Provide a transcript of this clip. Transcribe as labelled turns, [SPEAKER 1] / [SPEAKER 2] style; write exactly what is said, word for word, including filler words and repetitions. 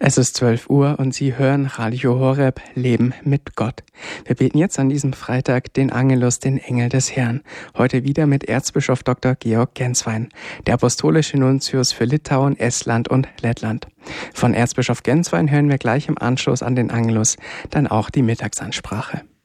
[SPEAKER 1] Es ist zwölf Uhr und Sie hören Radio Horeb, Leben mit Gott. Wir beten jetzt an diesem Freitag den Angelus, den Engel des Herrn. Heute wieder mit Erzbischof Doktor Georg Genswein, der apostolische Nuntius für Litauen, Estland und Lettland. Von Erzbischof Genswein hören wir gleich im Anschluss an den Angelus dann auch die Mittagsansprache.